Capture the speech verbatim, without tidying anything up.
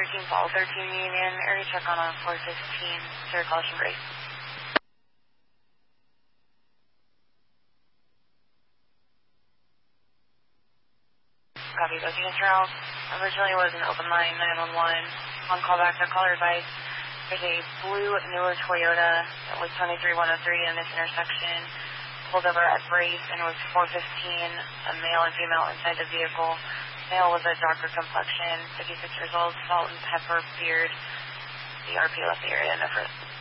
thirteen Fall, thirteen Union, area check on a four fifteen, zero caution break. Copy, those units are out. Originally was an open line, nine one one. On callback, the caller advised there's a blue newer Toyota that was twenty-three one oh three in this intersection. Pulled over at Brace and was four fifteen, a male and female inside the vehicle. Male was a darker complexion, fifty-six years old, salt and pepper beard. The R P left the area, no further.